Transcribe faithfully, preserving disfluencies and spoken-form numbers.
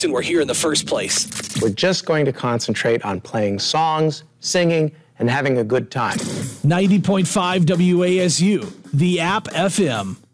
reason we're here in the first place. We're just going to concentrate on playing songs, singing, and having a good time. ninety point five W A S U, the App F M.